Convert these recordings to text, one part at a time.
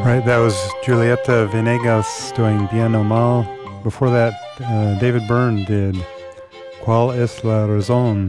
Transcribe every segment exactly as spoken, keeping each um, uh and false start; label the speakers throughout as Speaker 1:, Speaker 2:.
Speaker 1: Right, that was Julieta Venegas doing Bien o Mal. Before that, uh, David Byrne did Cuál es la razón?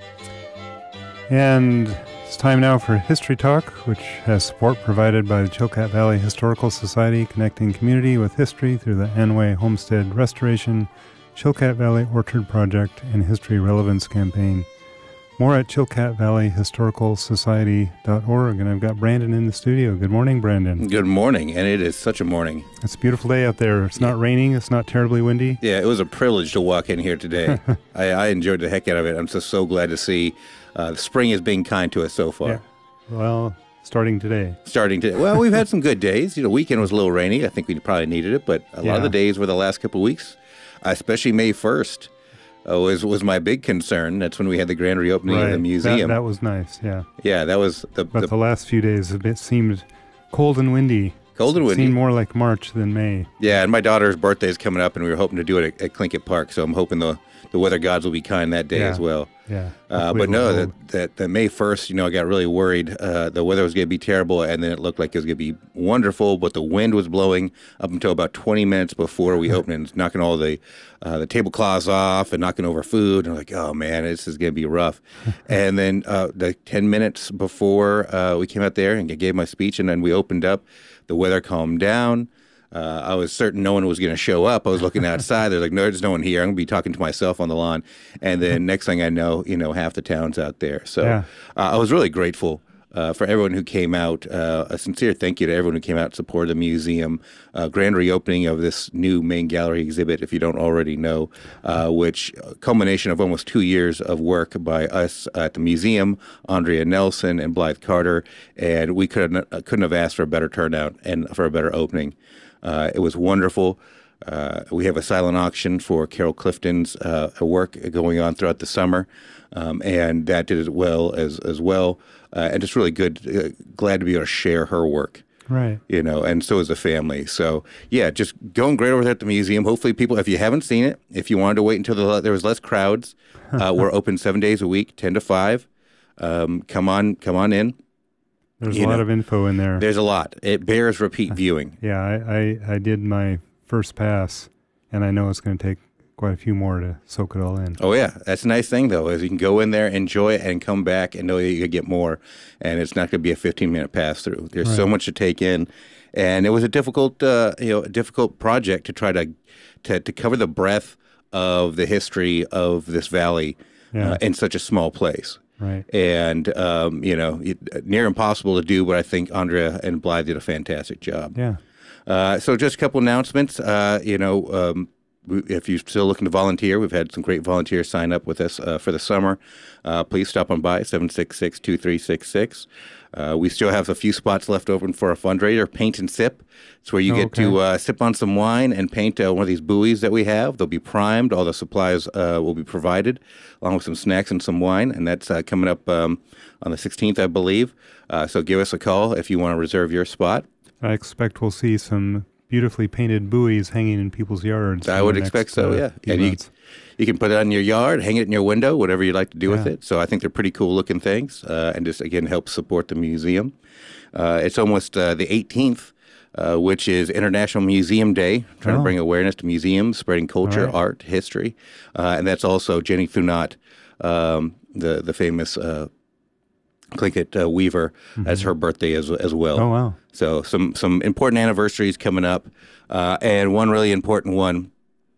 Speaker 1: And it's time now for History Talk, which has support provided by the Chilkat Valley Historical Society, connecting community with history through the Anway Homestead Restoration, Chilkat Valley Orchard Project, and History Relevance Campaign. More at chilkat valley historical society dot org. And I've got Brandon in the studio. Good morning, Brandon.
Speaker 2: Good morning, and it is such a morning.
Speaker 1: It's a beautiful day out there. It's not raining. It's not terribly windy.
Speaker 2: Yeah, it was a privilege to walk in here today. I, I enjoyed the heck out of it. I'm just so glad to see uh, spring is being kind to us so far.
Speaker 1: Yeah. Well, starting today.
Speaker 2: Starting today. Well, we've had some good days. You know, weekend was a little rainy. I think we probably needed it, but a
Speaker 1: yeah.
Speaker 2: lot of the days were the last couple of weeks, especially May first. Uh, was was my big concern. That's when we had the grand reopening
Speaker 1: right.
Speaker 2: of the museum.
Speaker 1: That, that was nice, yeah.
Speaker 2: Yeah, that was the...
Speaker 1: But
Speaker 2: the,
Speaker 1: the last few days, it seemed cold and windy.
Speaker 2: Cold and windy.
Speaker 1: It seemed more like March than May.
Speaker 2: Yeah, and my daughter's birthday is coming up, and we were hoping to do it at, at Tlingit Park, so I'm hoping the, the weather gods will be kind that day
Speaker 1: yeah.
Speaker 2: as well.
Speaker 1: Yeah.
Speaker 2: Uh, but no, that, that, that May first, you know, I got really worried. Uh, the weather was going to be terrible, and then it looked like it was going to be wonderful, but the wind was blowing up until about twenty minutes before we opened, and knocking all the uh, the tablecloths off and knocking over food. And I'm like, oh, man, this is going to be rough. And then uh, the ten minutes before uh, we came out there and I gave my speech, and then we opened up, the weather calmed down. Uh, I was certain no one was going to show up. I was looking outside. There's like, no, there's no one here. I'm going to be talking to myself on the lawn. And then next thing I know, you know, half the town's out there. So
Speaker 1: yeah.
Speaker 2: uh, I was really grateful uh, for everyone who came out. Uh, a sincere thank you to everyone who came out and supported the museum. Uh, grand reopening of this new main gallery exhibit, if you don't already know, uh, which uh, culmination of almost two years of work by us at the museum, Andrea Nelson and Blythe Carter. And we couldn't, uh, couldn't have asked for a better turnout and for a better opening. Uh, it was wonderful. Uh, we have a silent auction for Carol Clifton's uh, work going on throughout the summer, um, and that did as well as as well. Uh, and it's really good, uh, glad to be able to share her work.
Speaker 1: Right.
Speaker 2: You know, and so is the family. So, yeah, just going great over there at the museum. Hopefully people, if you haven't seen it, if you wanted to wait until the, there was less crowds, uh, we're open seven days a week, ten to five. Um, come on, come on in.
Speaker 1: There's
Speaker 2: you
Speaker 1: a lot
Speaker 2: know,
Speaker 1: of info in there.
Speaker 2: There's a lot. It bears repeat viewing.
Speaker 1: Yeah, I, I, I did my first pass, and I know it's going to take quite a few more to soak it all in.
Speaker 2: Oh, yeah. That's a nice thing, though, is you can go in there, enjoy it, and come back and know that you could get more. And it's not going to be a fifteen-minute pass-through. There's right. so much to take in. And it was a difficult, uh, you know, a difficult project to try to, to, to cover the breadth of the history of this valley yeah. uh, in such a small place.
Speaker 1: Right.
Speaker 2: And, um, you know, it, near impossible to do, but I think Andrea and Blythe did a fantastic job.
Speaker 1: Yeah.
Speaker 2: Uh, so just a couple announcements. Uh, you know, um, we, if you're still looking to volunteer, we've had some great volunteers sign up with us uh, for the summer. Uh, please stop on by, seven six six, two three six six. Uh, we still have a few spots left open for a fundraiser, Paint and Sip. It's where you
Speaker 1: oh,
Speaker 2: get
Speaker 1: okay.
Speaker 2: to uh, sip on some wine and paint uh, one of these buoys that we have. They'll be primed. All the supplies uh, will be provided, along with some snacks and some wine. And that's uh, coming up um, on the sixteenth, I believe. Uh, so give us a call if you want to reserve your spot.
Speaker 1: I expect we'll see some beautifully painted buoys hanging in people's yards.
Speaker 2: I would expect
Speaker 1: next,
Speaker 2: so,
Speaker 1: uh,
Speaker 2: yeah. And you, you can put it on your yard, hang it in your window, whatever you'd like to do
Speaker 1: yeah.
Speaker 2: with it. So I think they're pretty cool looking things, uh, and just, again, help support the museum. Uh, it's almost uh, the eighteenth, uh, which is International Museum Day, trying
Speaker 1: oh.
Speaker 2: to bring awareness to museums, spreading culture,
Speaker 1: right.
Speaker 2: art, history. Uh, and that's also Jenny Thunat, um, the, the famous uh, Tlingit uh, weaver. Mm-hmm. That's her birthday as as well.
Speaker 1: Oh, wow.
Speaker 2: So some, some important anniversaries coming up. Uh, and one really important one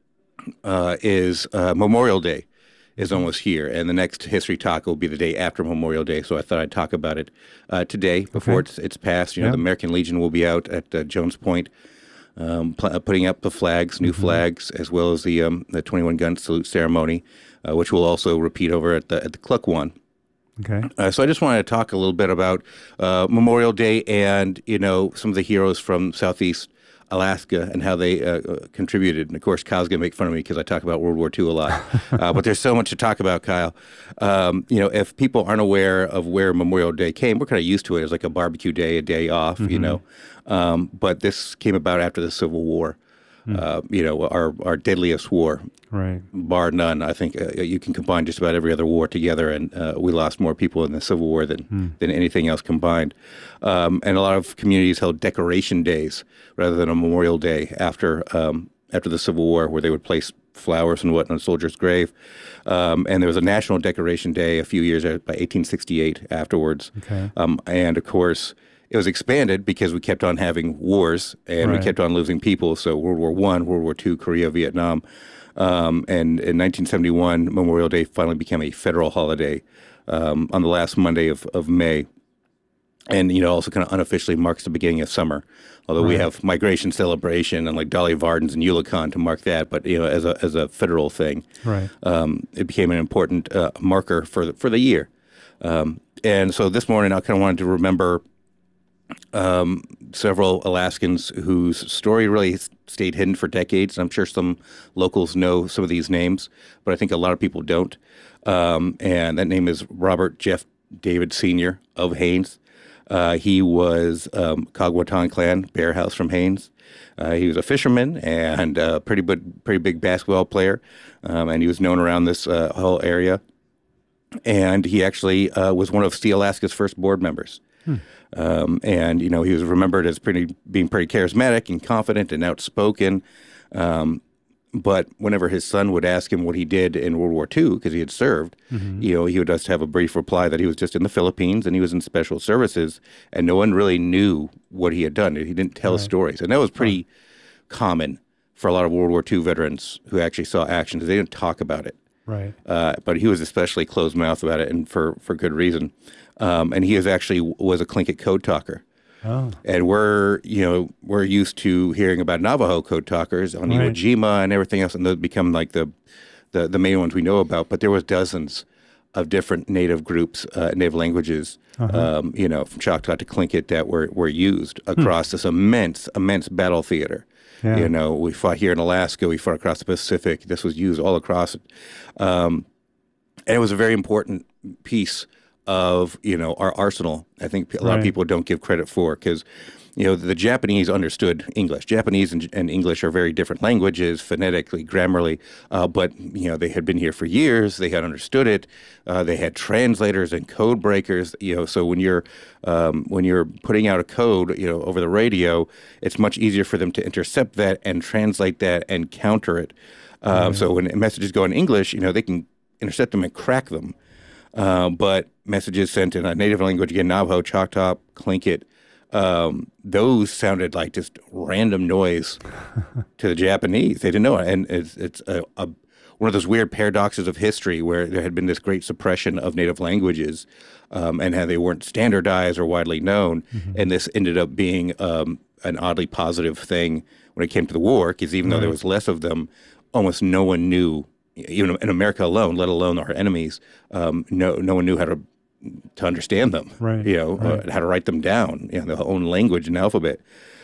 Speaker 2: uh, is uh, Memorial Day is almost here. And the next History Talk will be the day after Memorial Day. So I thought I'd talk about it uh, today before
Speaker 1: okay.
Speaker 2: it's, it's passed. You know,
Speaker 1: yep.
Speaker 2: the American Legion will be out at uh, Jones Point um, pl- putting up the flags, new mm-hmm. flags, as well as the um, the twenty-one gun salute ceremony, uh, which we'll also repeat over at the, at the Cluck one.
Speaker 1: Okay.
Speaker 2: Uh, so I just wanted to talk a little bit about uh, Memorial Day and, you know, some of the heroes from Southeast Alaska and how they uh, contributed. And, of course, Kyle's going to make fun of me because I talk about World War Two a lot. uh, but there's so much to talk about, Kyle. Um, you know, if people aren't aware of where Memorial Day came, we're kind of used to it as like a barbecue day, a day off, mm-hmm. you know. Um, but this came about after the Civil War.
Speaker 1: Mm.
Speaker 2: Uh, you know, our our deadliest war,
Speaker 1: Right.
Speaker 2: bar none. I think uh, you can combine just about every other war together, and uh, we lost more people in the Civil War than
Speaker 1: Mm.
Speaker 2: than anything else combined. Um, and a lot of communities held decoration days rather than a Memorial Day after um, after the Civil War, where they would place flowers and whatnot on a soldier's grave. Um, and there was a National Decoration Day a few years by eighteen sixty-eight afterwards.
Speaker 1: Okay.
Speaker 2: Um, and of course, it was expanded because we kept on having wars and
Speaker 1: Right.
Speaker 2: we kept on losing people. So World War One, World War Two, Korea, Vietnam. Um, and in nineteen seventy-one, Memorial Day finally became a federal holiday um, on the last Monday of, of May. And, you know, also kind of unofficially marks the beginning of summer, although we
Speaker 1: Right.
Speaker 2: have migration celebration and like Dolly Varden's and Yulicon to mark that. But, you know, as a as a federal thing,
Speaker 1: Right.
Speaker 2: um, it became an important uh, marker for the, for the year. Um, and so this morning, I kind of wanted to remember um, several Alaskans whose story really stayed hidden for decades. I'm sure some locals know some of these names, but I think a lot of people don't. Um, and that name is Robert Jeff David Senior of Haines. Uh, he was um, Kagwatan clan, Bear House from Haines. Uh, he was a fisherman and a pretty big, pretty big basketball player, um, and he was known around this uh, whole area. And he actually uh, was one of Sea Alaska's first board members.
Speaker 1: Hmm.
Speaker 2: Um, and, you know, he was remembered as pretty being pretty charismatic and confident and outspoken. Um, but whenever his son would ask him what he did in World War Two, because he had served,
Speaker 1: Mm-hmm.
Speaker 2: you know, he would just have a brief reply that he was just in the Philippines and he was in special services, and no one really knew what he had done. He didn't tell
Speaker 1: Right.
Speaker 2: stories. And that was pretty common for a lot of World War Two veterans who actually saw action, because they didn't talk about it.
Speaker 1: Right.
Speaker 2: Uh, but he was especially closed-mouthed about it, and for, for good reason. Um, and he is actually was a Tlingit code talker.
Speaker 1: Oh.
Speaker 2: And we're, you know, we're used to hearing about Navajo code talkers on
Speaker 1: Right.
Speaker 2: Iwo Jima and everything else, and those become like the, the, the main ones we know about. But there was dozens of different Native groups, uh, Native languages,
Speaker 1: Uh-huh.
Speaker 2: um, you know, from Choctaw to Tlingit that were, were used across this immense, immense battle theater.
Speaker 1: Yeah.
Speaker 2: You know, we fought here in Alaska, we fought across the Pacific. This was used all across it. Um, and it was a very important piece of, you know, our arsenal. I think a lot
Speaker 1: Right.
Speaker 2: of people don't give credit for, because, you know, the Japanese understood English. Japanese and, and English are very different languages, phonetically, grammarly, uh, but, you know, they had been here for years. They had understood it. Uh, they had translators and code breakers, you know, so when you're um, when you're putting out a code, you know, over the radio, it's much easier for them to intercept that and translate that and counter it. Um, So when messages go in English, you know, they can intercept them and crack them. Uh, but messages sent in a native language, again, Navajo, Choctaw, Tlingit, um, those sounded like just random noise to the Japanese. They didn't know it. And it's, it's a, a, one of those weird paradoxes of history where there had been this great suppression of native languages um, and how they weren't standardized or widely known. Mm-hmm. And this ended up being um, an oddly positive thing when it came to the war, because even
Speaker 1: Right.
Speaker 2: though there was less of them, almost no one knew, even in America alone, let alone our enemies, um, no no one knew how to to understand them,
Speaker 1: Right,
Speaker 2: you know,
Speaker 1: right.
Speaker 2: uh, how to write them down, you know, their own language and alphabet.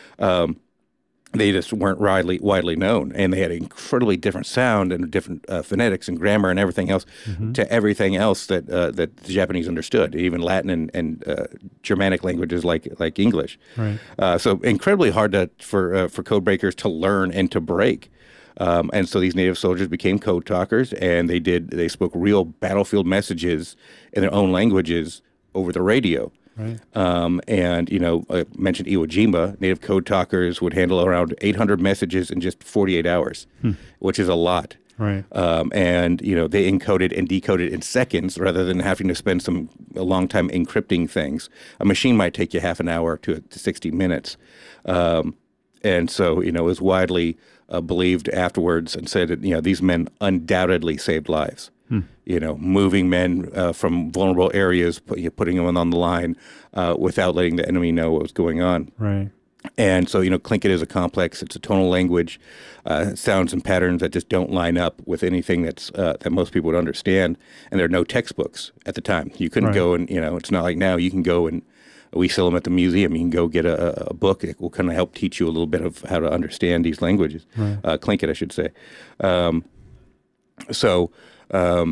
Speaker 2: Um, they just weren't widely widely known, and they had incredibly different sound and different uh, phonetics and grammar and everything else
Speaker 1: Mm-hmm.
Speaker 2: to everything else that uh, that the Japanese understood, even Latin and, and uh, Germanic languages like like English.
Speaker 1: Right.
Speaker 2: Uh, so incredibly hard to, for uh, for code breakers to learn and to break. Um, and so these native soldiers became code talkers, and they did they spoke real battlefield messages in their own languages over the radio.
Speaker 1: Right.
Speaker 2: Um, and, you know, I mentioned Iwo Jima. Native code talkers would handle around eight hundred messages in just forty-eight hours,
Speaker 1: Hmm.
Speaker 2: which is a lot.
Speaker 1: Right.
Speaker 2: Um, and, you know, they encoded and decoded in seconds rather than having to spend some a long time encrypting things. A machine might take you half an hour to, to sixty minutes. Um, and so, you know, it was widely uh, believed afterwards and said that, you know, these men undoubtedly saved lives.
Speaker 1: Hmm.
Speaker 2: You know, moving men uh, from vulnerable areas, put, you know, putting them on the line uh, without letting the enemy know what was going on.
Speaker 1: Right.
Speaker 2: And so, you know, Tlingit is a complex, it's a tonal language, uh, sounds and patterns that just don't line up with anything that's uh, that most people would understand. And there are no textbooks at the time. You couldn't
Speaker 1: Right.
Speaker 2: go and, you know, it's not like now you can go and we sell them at the museum. You can go get a, a book. It will kind of help teach you a little bit of how to understand these languages.
Speaker 1: Right.
Speaker 2: Uh, Tlingit, I should say. Um, so, um,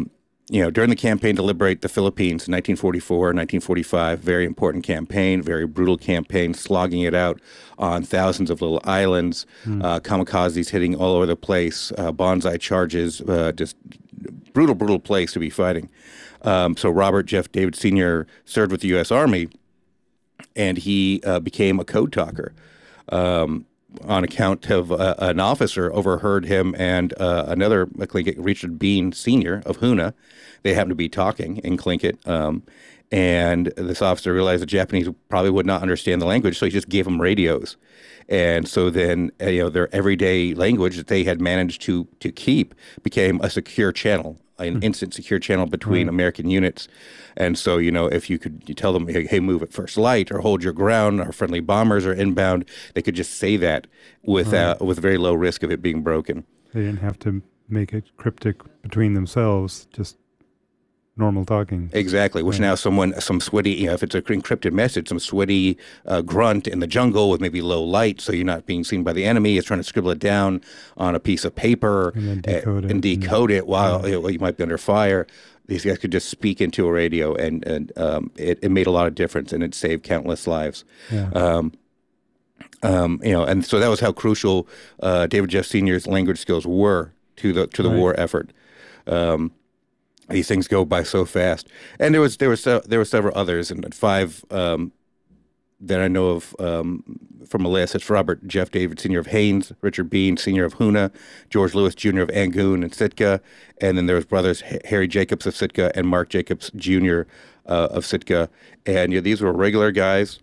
Speaker 2: you know, during the campaign to liberate the Philippines in nineteen forty-four, nineteen forty-five, very important campaign, very brutal campaign, slogging it out on thousands of little islands, mm. uh, kamikazes hitting all over the place, uh, bonsai charges, uh, just brutal, brutal place to be fighting. Um, so Robert Jeff David Senior served with the U S Army, and he uh, became a code talker. Um, on account of uh, an officer overheard him and uh, another Tlingit, Richard Bean Senior of Hoonah. They happened to be talking in Tlingit, um, and this officer realized the Japanese probably would not understand the language, so he just gave them radios. And so then, uh, you know, their everyday language that they had managed to to keep became a secure channel, an mm-hmm. instant secure channel between right. American units. And so, you know, if you could you tell them, hey, hey, move at first light or hold your ground, our friendly bombers are inbound, they could just say that with right. uh, with very low risk of it being broken.
Speaker 1: They didn't have to make it cryptic between themselves, just normal talking.
Speaker 2: Exactly, which right. now someone, some sweaty, you know, if it's an encrypted message, some sweaty uh, grunt in the jungle with maybe low light, so you're not being seen by the enemy, is trying to scribble it down on a piece of paper
Speaker 1: and then decode
Speaker 2: uh,
Speaker 1: it.
Speaker 2: And decode
Speaker 1: and,
Speaker 2: it while
Speaker 1: yeah.
Speaker 2: you, know, you might be under fire. These guys could just speak into a radio, and, and um, it, it made a lot of difference, and it saved countless lives.
Speaker 1: Yeah.
Speaker 2: Um, um, you know, and so that was how crucial uh, David Jeff Senior's language skills were to the to the
Speaker 1: right.
Speaker 2: war effort. Um, These things go by so fast, and there was there was uh, there were several others, and five um, that I know of um, from a list. It's Robert Jeff David Senior of Haines, Richard Bean Senior of Hoonah, George Lewis Junior of Angoon and Sitka, and then there was brothers H- Harry Jacobs of Sitka and Mark Jacobs Junior Uh, of Sitka, and you know, these were regular guys.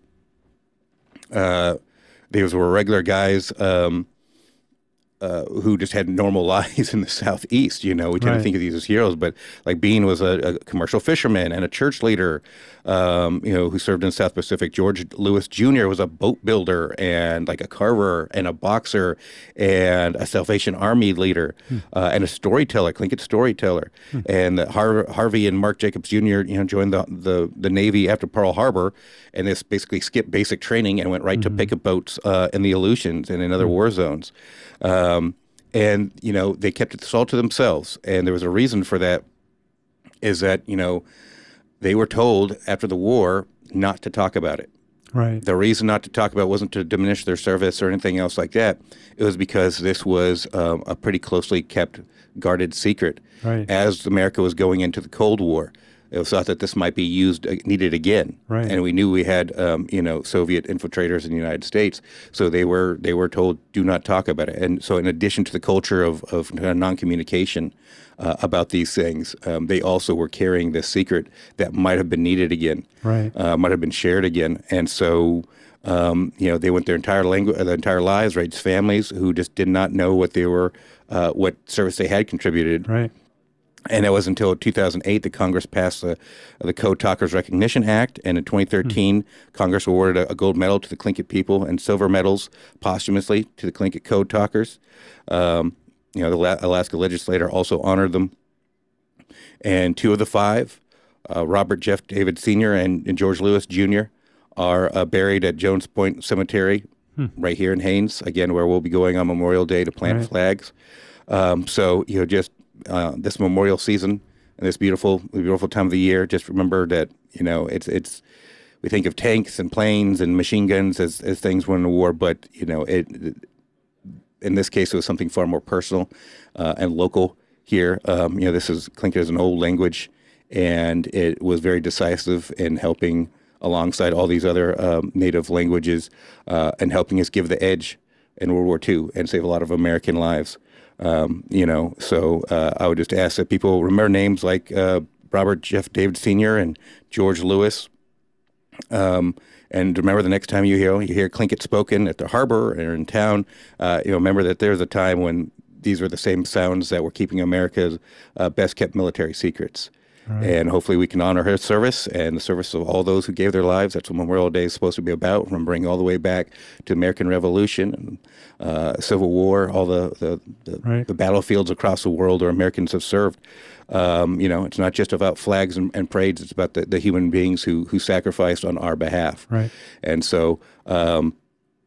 Speaker 2: Uh, these were regular guys. Um, Uh, who just had normal lives in the Southeast. You know, we tend
Speaker 1: right.
Speaker 2: to think of these as heroes, but like Bean was a, a commercial fisherman and a church leader, um, you know, who served in the South Pacific. George Lewis Junior was a boat builder and like a carver and a boxer and a Salvation Army leader hmm. uh, and a storyteller, Tlingit storyteller. Hmm. And Har- Harvey and Mark Jacobs Junior, you know, joined the, the, the Navy after Pearl Harbor, and this basically skipped basic training and went right mm-hmm. to picket boats uh, in the Aleutians and in other mm-hmm. war zones. Um, and, you know, they kept it all to themselves. And there was a reason for that, is that, you know, they were told after the war not to talk about it.
Speaker 1: Right.
Speaker 2: The reason not to talk about it wasn't to diminish their service or anything else like that. It was because this was um, a pretty closely kept, guarded secret.
Speaker 1: Right.
Speaker 2: As America was going into the Cold War. It was thought that this might be used, uh, needed again,
Speaker 1: right.
Speaker 2: and we knew we had, um, you know, Soviet infiltrators in the United States. So they were they were told, do not talk about it. And so, in addition to the culture of of non-communication uh, about these things, um, they also were carrying this secret that might have been needed again,
Speaker 1: right?
Speaker 2: Uh, might have been shared again. And so, um, you know, they went their entire language, their entire lives, raised families who just did not know what they were, uh, what service they had contributed,
Speaker 1: right.
Speaker 2: And it was until two thousand eight that Congress passed the, the Code Talkers Recognition Act, and in twenty thirteen, mm-hmm. Congress awarded a, a gold medal to the Tlingit people and silver medals posthumously to the Tlingit Code Talkers. Um, you know, the La- Alaska legislature also honored them. And two of the five, uh, Robert Jeff David Senior and, and George Lewis Junior, are uh, buried at Jones Point Cemetery hmm. right here in Haines, again, where we'll be going on Memorial Day to plant right. flags. Um, so, you know, just Uh, this memorial season and this beautiful, beautiful time of the year, just remember that, you know, it's, it's, we think of tanks and planes and machine guns as, as things when in a war, but, you know, it, in this case, it was something far more personal uh, and local here. Um, you know, this is, Tlingit is an old language, and it was very decisive in helping alongside all these other um, native languages uh, and helping us give the edge in World War Two and save a lot of American lives. Um, you know, so uh, I would just ask that people remember names like uh, Robert Jeff David Senior and George Lewis. Um, and remember, the next time you hear you hear Tlingit spoken at the harbor or in town, uh, you know, remember that there's a time when these were the same sounds that were keeping America's uh, best kept military secrets. Right. And hopefully we can honor her service and the service of all those who gave their lives. That's what Memorial Day is supposed to be about, remembering all the way back to American Revolution and uh, Civil War, all the the, the,
Speaker 1: right.
Speaker 2: the battlefields across the world where Americans have served. Um, you know, it's not just about flags and, and parades. It's about the, the human beings who who sacrificed on our behalf.
Speaker 1: Right.
Speaker 2: And so, um,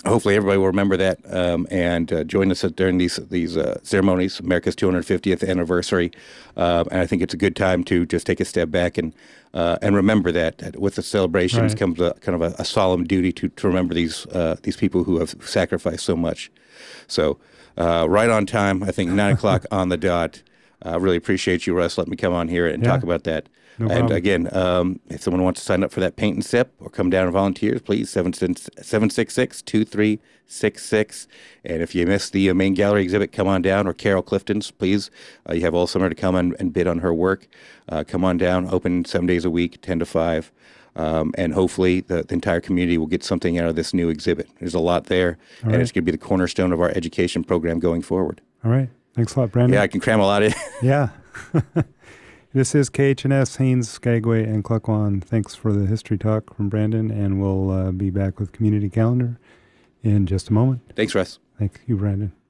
Speaker 2: hopefully everybody will remember that um, and uh, join us during these these uh, ceremonies, America's two hundred fiftieth anniversary. Uh, and I think it's a good time to just take a step back and uh, and remember that, that with the celebrations
Speaker 1: Right.
Speaker 2: comes a kind of a, a solemn duty to, to remember these uh, these people who have sacrificed so much. So uh, right on time, I think nine o'clock on the dot. I uh, really appreciate you, Russ, letting me come on here and
Speaker 1: Yeah.
Speaker 2: talk about that.
Speaker 1: No
Speaker 2: and
Speaker 1: problem.
Speaker 2: again, um, if someone wants to sign up for that paint and sip or come down and volunteer, please, seven six six, two three six six. And if you missed the uh, main gallery exhibit, come on down. Or Carol Clifton's, please. Uh, you have all summer to come and, and bid on her work. Uh, come on down, open seven days a week, ten to five. Um, and hopefully the, the entire community will get something out of this new exhibit. There's a lot there,
Speaker 1: All
Speaker 2: and
Speaker 1: right.
Speaker 2: it's going to be the cornerstone of our education program going forward.
Speaker 1: All right. Thanks a lot, Brandon.
Speaker 2: Yeah, I can cram a lot in.
Speaker 1: Yeah. This is K H N S, Haines, Skagway, and Klukwan. Thanks for the history talk from Brandon, and we'll uh, be back with Community Calendar in just a moment.
Speaker 2: Thanks, Russ.
Speaker 1: Thank you, Brandon.